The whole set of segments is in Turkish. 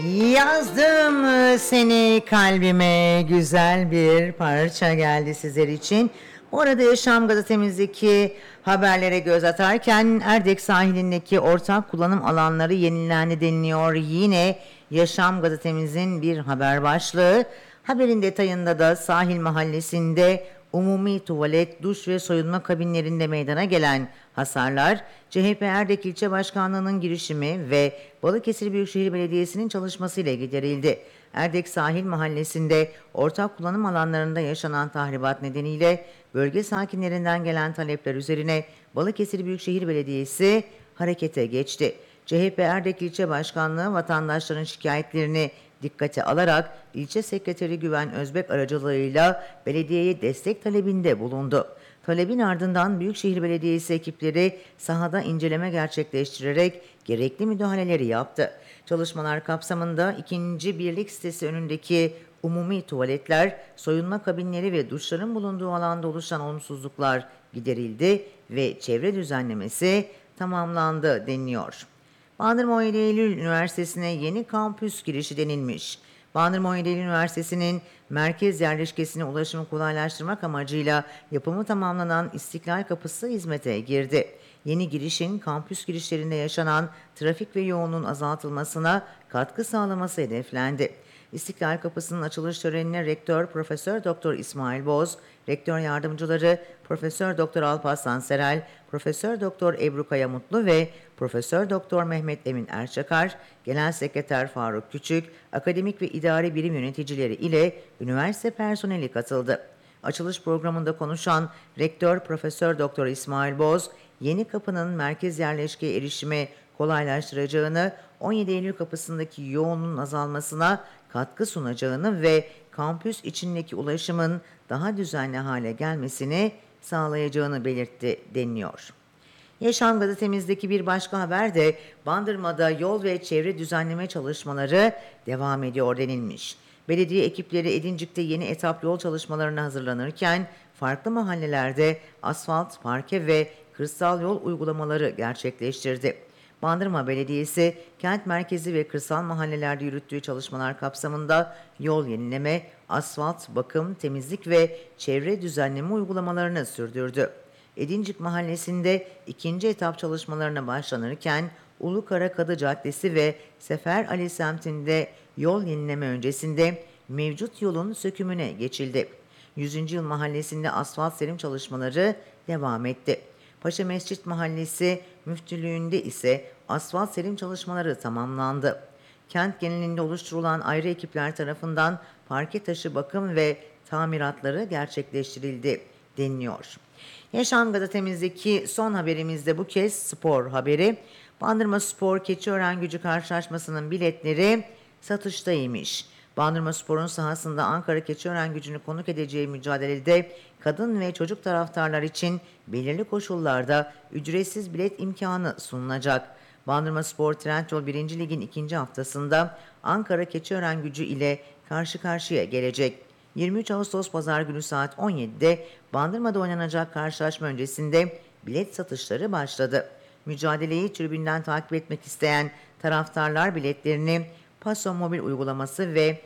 Yazdım seni kalbime, güzel bir parça geldi sizler için. Bu arada Yaşam gazetemizdeki haberlere göz atarken Erdek sahilindeki ortak kullanım alanları yenilendi deniliyor. Yine Yaşam gazetemizin bir haber başlığı. Haberin detayında da sahil mahallesinde umumi tuvalet, duş ve soyunma kabinlerinde meydana gelen hasarlar, CHP Erdek İlçe Başkanlığı'nın girişimi ve Balıkesir Büyükşehir Belediyesi'nin çalışmasıyla giderildi. Erdek Sahil Mahallesi'nde ortak kullanım alanlarında yaşanan tahribat nedeniyle bölge sakinlerinden gelen talepler üzerine Balıkesir Büyükşehir Belediyesi harekete geçti. CHP Erdek İlçe Başkanlığı vatandaşların şikayetlerini dikkate alarak ilçe sekreteri Güven Özbek aracılığıyla belediyeye destek talebinde bulundu. Talebin ardından Büyükşehir Belediyesi ekipleri sahada inceleme gerçekleştirerek gerekli müdahaleleri yaptı. Çalışmalar kapsamında 2. Birlik sitesi önündeki umumi tuvaletler, soyunma kabinleri ve duşların bulunduğu alanda oluşan olumsuzluklar giderildi ve çevre düzenlemesi tamamlandı deniliyor. Bandırma 17 Eylül Üniversitesi'ne yeni kampüs girişi denilmiş. Bandırma 17 Eylül Üniversitesi'nin merkez yerleşkesine ulaşımı kolaylaştırmak amacıyla yapımı tamamlanan İstiklal Kapısı hizmete girdi. Yeni girişin kampüs girişlerinde yaşanan trafik ve yoğunluğun azaltılmasına katkı sağlaması hedeflendi. İstiklal Kapısı'nın açılış törenine Rektör Profesör Doktor İsmail Boz, Rektör Yardımcıları Profesör Doktor Alparslan Serel, Profesör Doktor Ebru Kaya Mutlu ve Profesör Doktor Mehmet Emin Erçakar, Genel Sekreter Faruk Küçük, akademik ve idari birim yöneticileri ile üniversite personeli katıldı. Açılış programında konuşan Rektör Profesör Doktor İsmail Boz, yeni kapının merkez yerleşkeye erişimi kolaylaştıracağını, 17 Eylül kapısındaki yoğunluğun azalmasına katkı sunacağını ve kampüs içindeki ulaşımın daha düzenli hale gelmesini sağlayacağını belirtti deniliyor. Yaşam gazetemizdeki bir başka haber de Bandırma'da yol ve çevre düzenleme çalışmaları devam ediyor denilmiş. Belediye ekipleri Edincik'te yeni etap yol çalışmalarına hazırlanırken farklı mahallelerde asfalt, parke ve kırsal yol uygulamaları gerçekleştirdi. Bandırma Belediyesi, kent merkezi ve kırsal mahallelerde yürüttüğü çalışmalar kapsamında yol yenileme, asfalt, bakım, temizlik ve çevre düzenleme uygulamalarını sürdürdü. Edincik Mahallesi'nde ikinci etap çalışmalarına başlanırken Ulu Karakadı Caddesi ve Sefer Ali semtinde yol yenileme öncesinde mevcut yolun sökümüne geçildi. 100. Yıl Mahallesi'nde asfalt serim çalışmaları devam etti. Paşa Mescit Mahallesi müftülüğünde ise asfalt serim çalışmaları tamamlandı. Kent genelinde oluşturulan ayrı ekipler tarafından parke taşı bakım ve tamiratları gerçekleştirildi deniliyor. Yaşam gazetemizdeki son haberimizde bu kez spor haberi. Bandırma Spor Keçiören Gücü karşılaşmasının biletleri satıştaymış. Bandırma Spor'un sahasında Ankara Keçiören Gücü'nü konuk edeceği mücadelede kadın ve çocuk taraftarlar için belirli koşullarda ücretsiz bilet imkanı sunulacak. Bandırma Spor Trendyol 1. Lig'in 2. haftasında Ankara Keçiören Gücü ile karşı karşıya gelecek. 23 Ağustos Pazar günü saat 17'de Bandırma'da oynanacak karşılaşma öncesinde bilet satışları başladı. Mücadeleyi tribünden takip etmek isteyen taraftarlar biletlerini Paso mobil uygulaması ve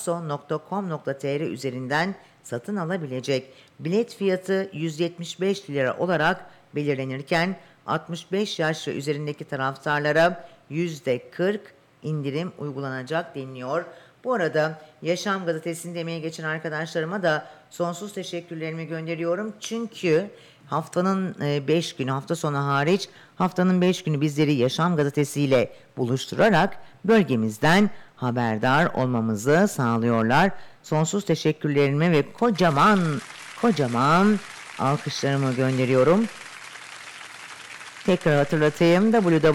paso.com.tr üzerinden satın alabilecek. Bilet fiyatı 175 lira olarak belirlenirken 65 yaş ve üzerindeki taraftarlara %40 indirim uygulanacak deniliyor. Bu arada Yaşam Gazetesi'nde emeği geçen arkadaşlarıma da sonsuz teşekkürlerimi gönderiyorum. Çünkü haftanın 5 günü, hafta sonu hariç haftanın 5 günü bizleri Yaşam Gazetesi ile buluşturarak bölgemizden haberdar olmamızı sağlıyorlar. Sonsuz teşekkürlerimi ve kocaman alkışlarımı gönderiyorum. Tekrar hatırlatayım,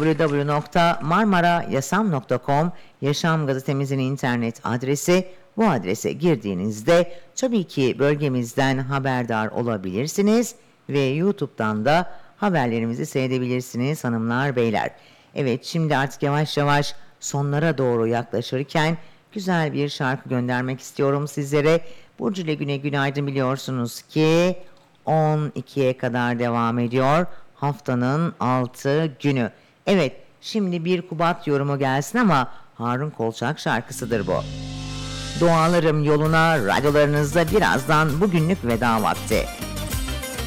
www.marmarayasam.com Yaşam Gazetemizin internet adresi. Bu adrese girdiğinizde tabii ki bölgemizden haberdar olabilirsiniz ve YouTube'dan da haberlerimizi seyredebilirsiniz hanımlar beyler. Evet, şimdi artık yavaş yavaş sonlara doğru yaklaşırken güzel bir şarkı göndermek istiyorum sizlere. Burcu ile Güne Günaydın biliyorsunuz ki 12'ye kadar devam ediyor. Haftanın 6 günü. Evet, şimdi bir Kubat yorumu gelsin ama Harun Kolçak şarkısıdır bu. Dualarım yoluna radyolarınızda birazdan bugünlük veda vakti.